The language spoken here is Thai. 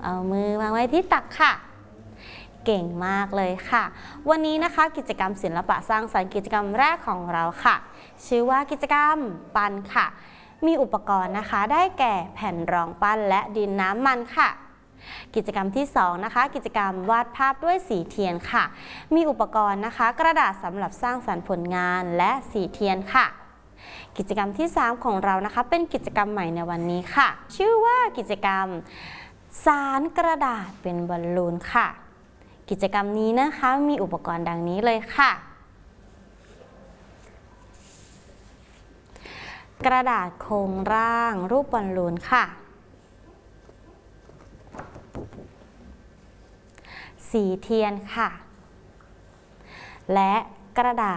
เอามือวางไว้ที่ตักค่ะเก่งมากเลยค่ะวันนี้นะคะกิจกรรมศิลปะสร้างสรรค์กิจกรรมแรกของเราค่ะชื่อว่ากิจกรรมปั้นค่ะมีอุปกรณ์นะคะได้แก่แผ่นรองปั้นและดินน้ำมันค่ะกิจกรรมที่2นะคะกิจกรรมวาดภาพด้วยสีเทียนค่ะมีอุปกรณ์นะคะกระดาษสำหรับสร้างสรรค์ผลงานและสีเทียนค่ะกิจกรรมที่3ของเรานะคะเป็นกิจกรรมใหม่ในวันนี้ค่ะชื่อว่ากิจกรรมสารกระดาษเป็นบอลลูนค่ะกิจกรรมนี้นะคะมีอุปกรณ์ดังนี้เลยค่ะกระดาษโครงร่างรูปบอลลูนค่ะสีเทียนค่ะและกระดาษ